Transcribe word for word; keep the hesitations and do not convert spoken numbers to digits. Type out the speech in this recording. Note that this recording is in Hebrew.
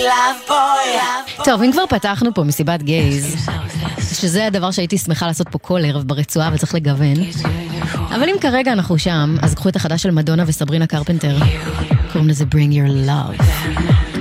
love boy. טוב, אם כבר פתחנו פה מסיבת גייז, שזה הדבר שהייתי שמחה לעשות פה כל ערב ברצועה, אבל צריך לגוון. אבל אם כרגע אנחנו שם, אז קחו את החדש של מדונה וסברינה קרפנטר. קוראים לזה Bring Your Love.